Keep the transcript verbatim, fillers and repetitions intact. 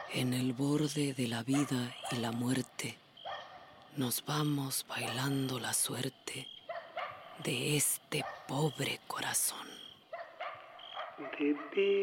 En el borde de la vida y la muerte, nos vamos bailando la suerte de este pobre corazón. De